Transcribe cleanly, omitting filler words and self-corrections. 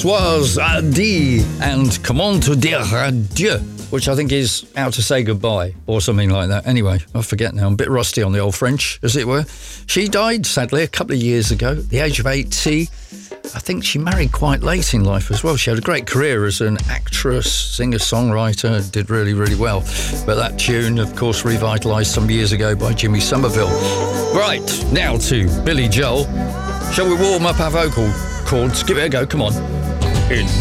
Françoise Hardy and Comment te dire adieu, which I think is how to say goodbye or something like that. Anyway, I forget now. I'm a bit rusty on the old French, as it were. She died, sadly, a couple of years ago, at the age of 80. I think she married quite late in life as well. She had a great career as an actress, singer-songwriter, did really, really well. But that tune, of course, revitalised some years ago by Jimmy Somerville. Right, now to Billy Joel. Shall we warm up our vocal cords? Give it a go, come on. In